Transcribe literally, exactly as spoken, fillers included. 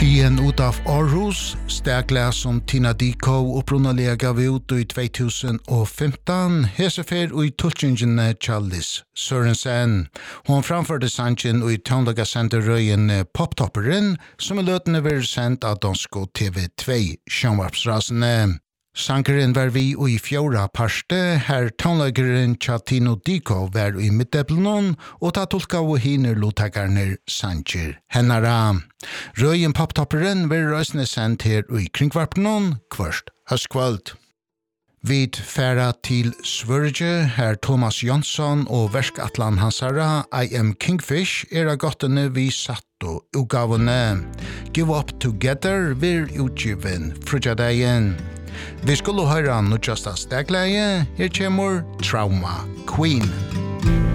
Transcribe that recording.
Fien ut av Aarhus, stegla som Tina Diko upprunalega gav ut i tjugohundrafemton, hesefer og i tultjengene Charles Sørensen. Hon framførte sangen og i tånlagassenderøyen Poptopperen, som er løtende vil sendt av dansk T V två sjønvarpsrasene. Sankeren var vi og i fjorda parste, her tånlageren Tino Diko var i middeblen, og ta tolka og hiner lotakarner sanger hennara. Røyen Poptopperen var røysene sendt her i kringvarpnen, kvørst høstkvöld. Vid færa til Sverige, her Thomas Jonsson og verskatlan hansara, I Am Kingfish, er av gottene vi satt og utgavene. Give Up Together vir utgiven frutjadeien. Vi skulle høre nødjasta stegleie, her kommer Trauma Queen.